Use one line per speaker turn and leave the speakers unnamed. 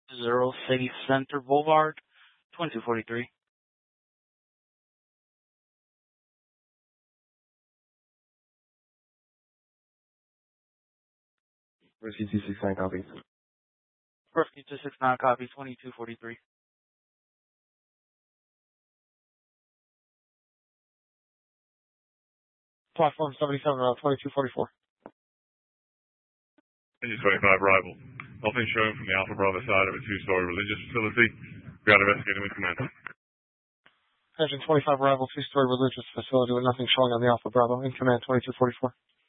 City Center Boulevard, 2243.
Rescue 269 copies.
Rescue 269 copy, 2243.
Platform 77, route 2244.
Engine 25 arrival. Nothing showing from the Alpha Bravo side of a two-story religious facility. We are investigating with command.
Engine 25 arrival, two-story religious facility with nothing showing on the Alpha Bravo. In command 2244.